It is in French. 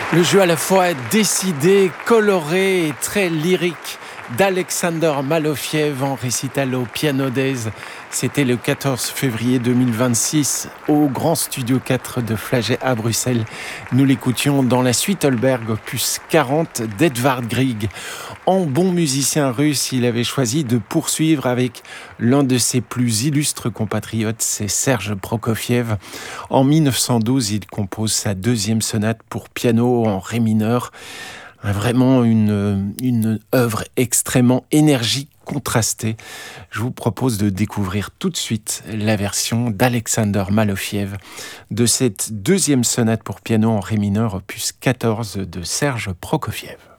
Le jeu à la fois décidé, coloré et très lyrique d'Alexander Malofiev en récital au Piano Days. C'était le 14 février 2026 au Grand Studio 4 de Flagey à Bruxelles. Nous l'écoutions dans la suite Holberg, opus 40 d'Edvard Grieg. En bon musicien russe, il avait choisi de poursuivre avec l'un de ses plus illustres compatriotes, c'est Serge Prokofiev. En 1912, il compose sa deuxième sonate pour piano en ré mineur. Vraiment une œuvre extrêmement énergique, contrastée. Je vous propose de découvrir tout de suite la version d'Alexander Malofiev de cette deuxième sonate pour piano en ré mineur, opus 14 de Serge Prokofiev.